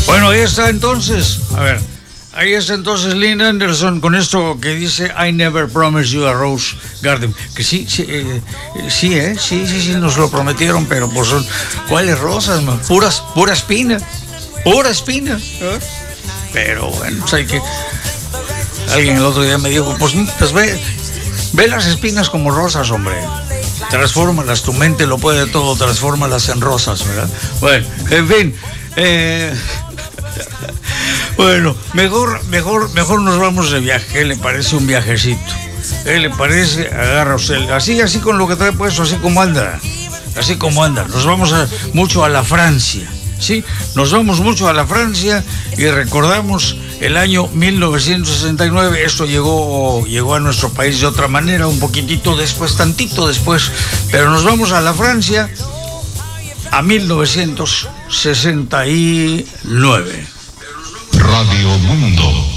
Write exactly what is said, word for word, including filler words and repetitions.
Bueno, ahí está entonces. A ver, ahí está entonces Lynn Anderson con esto que dice I never promised you a rose garden. Que sí, sí, eh, sí, eh, sí, sí, sí, nos lo prometieron, pero pues son, ¿cuáles rosas, man? Puras, pura espina, pura espina. ¿Eh? Pero bueno, pues hay que... Alguien el otro día me dijo, pues, pues ve, ve las espinas como rosas, hombre. Transfórmalas, tu mente lo puede todo, transfórmalas en rosas, ¿verdad? Bueno, en fin. Eh, bueno, mejor, mejor, mejor nos vamos de viaje. ¿Qué le parece un viajecito? ¿Qué le parece? Agarra usted, así, así con lo que trae puesto, así como anda, así como anda. Nos vamos a, mucho a la Francia, ¿sí? Nos vamos mucho a la Francia y recordamos el año mil novecientos sesenta y nueve. Esto llegó, llegó a nuestro país de otra manera, un poquitito después, tantito después, pero nos vamos a la Francia a mil novecientos sesenta y nueve. Radio Mundo.